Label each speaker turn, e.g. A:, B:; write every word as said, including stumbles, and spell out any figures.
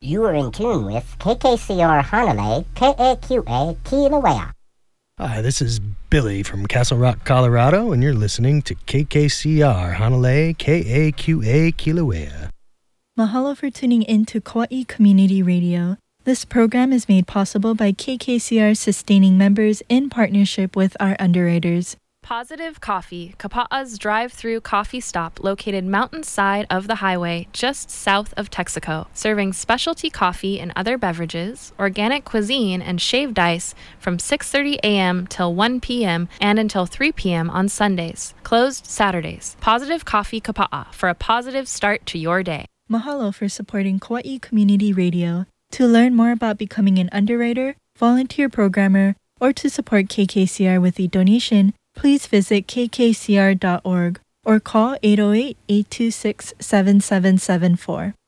A: You are in tune with K K C R Hanalei, K A Q A, Kilauea.
B: Hi, this is Billy from Castle Rock, Colorado, and you're listening to K K C R Hanalei, K A Q A, Kilauea.
C: Mahalo for tuning in to Kauai Community Radio. This program is made possible by K K C R sustaining members in partnership with our underwriters.
D: Positive Coffee, Kapa'a's drive-through coffee stop located mountainside of the highway just south of Texaco, serving specialty coffee and other beverages, organic cuisine, and shaved ice from six thirty a.m. till one p.m. and until three p.m. on Sundays. Closed Saturdays. Positive Coffee Kapa'a for a positive start to your day.
C: Mahalo for supporting Kauai Community Radio. To learn more about becoming an underwriter, volunteer programmer, or to support K K C R with a donation, please visit k k c r dot org or call eight oh eight, eight two six, seven seven seven four.